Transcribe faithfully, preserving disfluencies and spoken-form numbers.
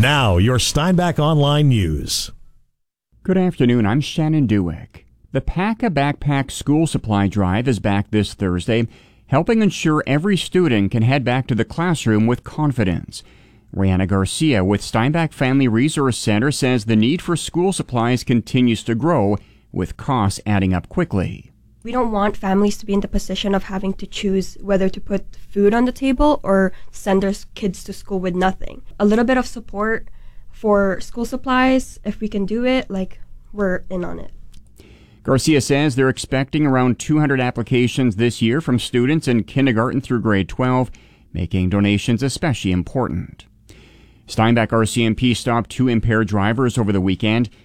Now, your Steinbach Online News. Good afternoon, I'm Shannon Dewick. The Pack a Backpack School Supply Drive is back this Thursday, helping ensure every student can head back to the classroom with confidence. Rihanna Garcia with Steinbach Family Resource Center says the need for school supplies continues to grow, with costs adding up quickly. We don't want families to be in the position of having to choose whether to put food on the table or send their kids to school with nothing. A little bit of support for school supplies, if we can do it, like, we're in on it. Garcia says they're expecting around two hundred applications this year from students in kindergarten through grade twelve, making donations especially important. Steinbach R C M P stopped two impaired drivers over the weekend.